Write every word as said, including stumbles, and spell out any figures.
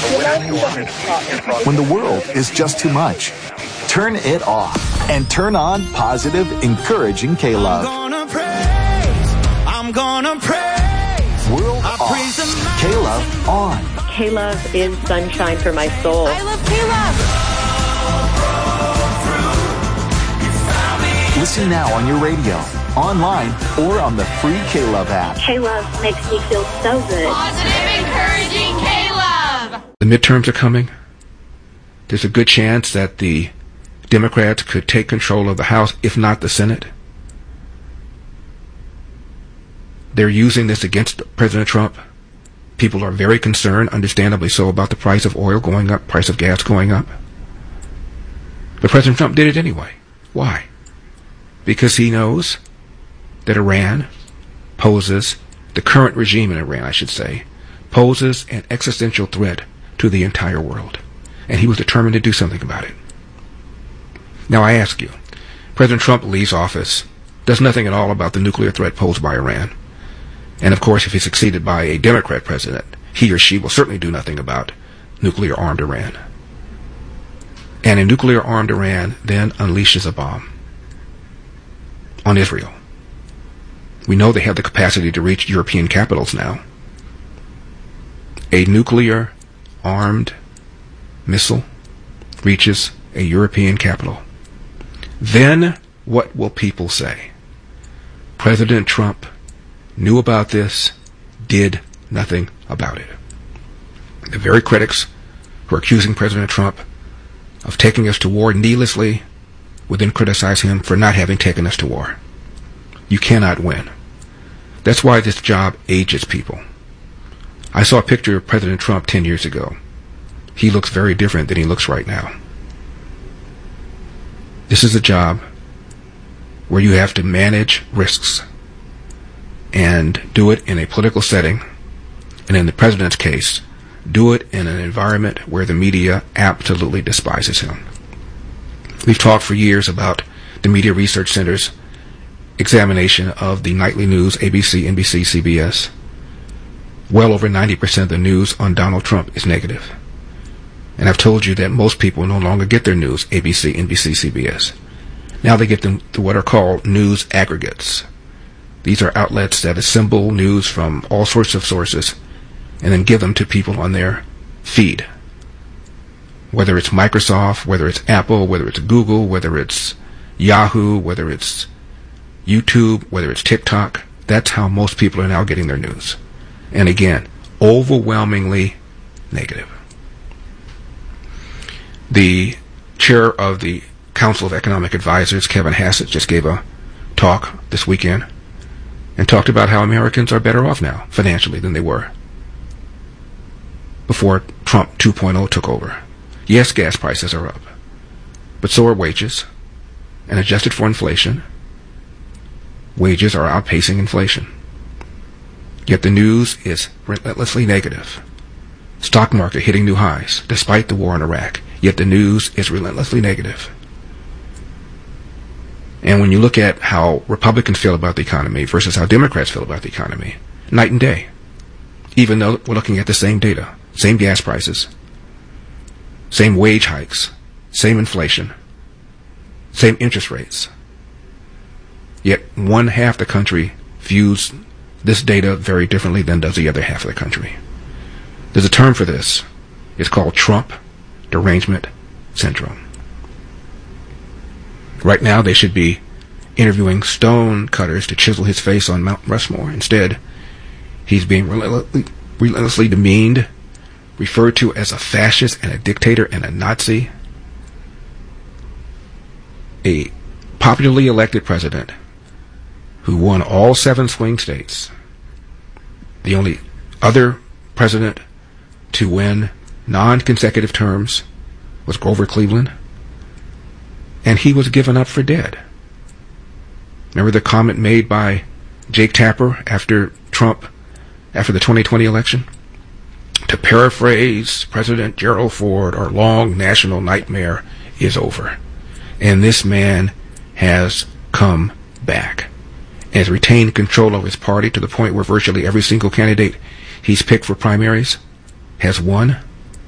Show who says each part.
Speaker 1: When the world is just too much, turn it off and turn on positive, encouraging K-Love.
Speaker 2: I'm gonna praise, I'm gonna praise.
Speaker 1: World I off, praise K-Love on.
Speaker 3: K-Love is sunshine for my soul.
Speaker 4: I love K-Love.
Speaker 1: Listen now on your radio, online, or on the free K-Love app.
Speaker 3: K-Love makes me feel so good.
Speaker 4: Positive, encouraging K-Love.
Speaker 5: The midterms are coming. There's a good chance that the Democrats could take control of the House, if not the Senate. They're using this against President Trump. People are very concerned, understandably so, about the price of oil going up, price of gas going up. But President Trump did it anyway. Why? Because he knows that Iran poses, the current regime in Iran, I should say, poses an existential threat to the entire world. And he was determined to do something about it. Now I ask you, President Trump leaves office, does nothing at all about the nuclear threat posed by Iran. And of course, if he's succeeded by a Democrat president, he or she will certainly do nothing about nuclear-armed Iran. And a nuclear-armed Iran then unleashes a bomb on Israel. We know they have the capacity to reach European capitals now. A nuclear-armed missile reaches a European capital. Then what will people say? President Trump knew about this, did nothing about it. The very critics who are accusing President Trump of taking us to war needlessly would then criticize him for not having taken us to war. You cannot win. That's why this job ages people. I saw a picture of President Trump ten years ago. He looks very different than he looks right now. This is a job where you have to manage risks and do it in a political setting, and in the president's case, do it in an environment where the media absolutely despises him. We've talked for years about the Media Research Center's examination of the nightly news, A B C, N B C, C B S. Well over ninety percent of the news on Donald Trump is negative. And I've told you that most people no longer get their news, A B C, N B C, C B S. Now they get them through what are called news aggregates. These are outlets that assemble news from all sorts of sources and then give them to people on their feed. Whether it's Microsoft, whether it's Apple, whether it's Google, whether it's Yahoo, whether it's YouTube, whether it's TikTok, that's how most people are now getting their news. And again, overwhelmingly negative. The chair of the Council of Economic Advisors, Kevin Hassett, just gave a talk this weekend and talked about how Americans are better off now financially than they were before Trump two point oh took over. Yes, gas prices are up, but so are wages, and adjusted for inflation, wages are outpacing inflation. Yet the news is relentlessly negative. Stock market hitting new highs despite the war in Iraq. Yet the news is relentlessly negative. And when you look at how Republicans feel about the economy versus how Democrats feel about the economy, night and day. Even though we're looking at the same data, same gas prices, same wage hikes, same inflation, same interest rates. Yet one half the country views this data very differently than does the other half of the country. There's a term for this. It's called Trump derangement syndrome. Right now, they should be interviewing stone cutters to chisel his face on Mount Rushmore. Instead, he's being relentlessly, relentlessly demeaned, referred to as a fascist and a dictator and a Nazi. A popularly elected president who won all seven swing states. The only other president to win non-consecutive terms was Grover Cleveland. And he was given up for dead. Remember the comment made by Jake Tapper after Trump, after the twenty twenty election? To paraphrase President Gerald Ford, our long national nightmare is over. And this man has come back and has retained control of his party to the point where virtually every single candidate he's picked for primaries has won.